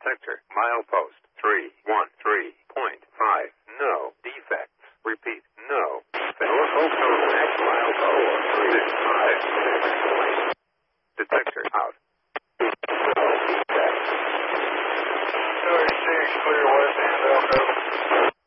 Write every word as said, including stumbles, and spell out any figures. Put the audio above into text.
Sector, milepost three one three point five. No defects. Repeat, no defects. Norfolk contact milepost three five six. Detector out. No defects. thirty-six, clear west end, Elko.